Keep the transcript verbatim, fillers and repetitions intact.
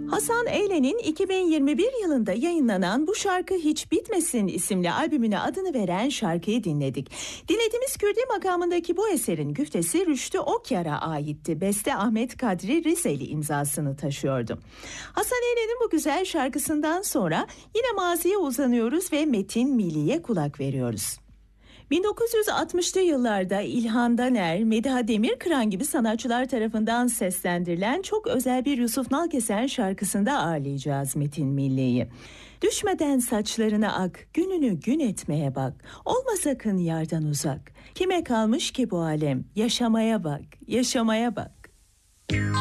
Hasan Eylen'in iki bin yirmi bir yılında yayınlanan Bu Şarkı Hiç Bitmesin isimli albümüne adını veren şarkıyı dinledik. Dinlediğimiz Kürdi makamındaki bu eserin güftesi Rüştü Okyar'a aitti. Beste Ahmet Kadri Rizeli imzasını taşıyordu. Hasan Eylen'in bu güzel şarkısından sonra yine maziye uzanıyoruz ve Metin Milli'ye kulak veriyoruz. bin dokuz yüz altmışlı yıllarda İlhan Daner, Mediha Demirkıran gibi sanatçılar tarafından seslendirilen çok özel bir Yusuf Nalkesen şarkısında ağırlayacağız Metin Milli'yi. Düşmeden saçlarına ak, gününü gün etmeye bak, olma sakın yardan uzak. Kime kalmış ki bu alem, yaşamaya bak, yaşamaya bak.